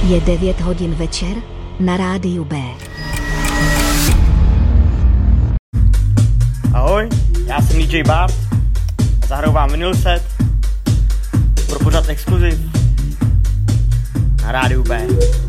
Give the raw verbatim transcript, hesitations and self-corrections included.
Je devět hodin večer na rádiu B. Ahoj, já jsem D J Bart a zahraju vám vinyl set pro pořad Exkluziv na rádiu B.